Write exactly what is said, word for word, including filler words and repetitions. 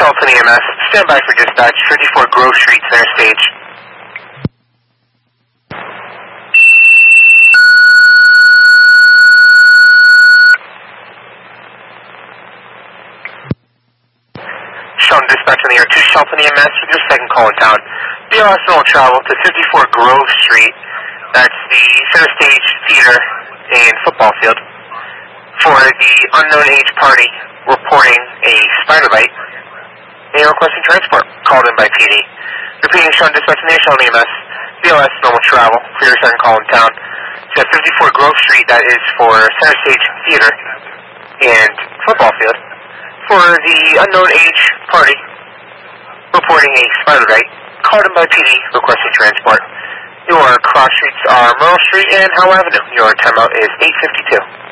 Charlton E M S, stand by for dispatch, fifty-four Grove Street, center stage. Charlton dispatch on the air to Charlton E M S with your second call in town. B L S will travel to fifty-four Grove Street, that's the center stage theater and football field, for the unknown age party reporting a spider bite and requesting transport, called in by P D. Repeating, Sean dispatch on the air, Charlton E M S, B L S normal travel for your second call in town. It's at fifty-four Grove Street, that is for center stage theater and football field, for the unknown age party reporting a spider bite, called in by P D, requesting transport. Your cross streets are Merle Street and Howe Avenue. Your timeout is eight fifty-two.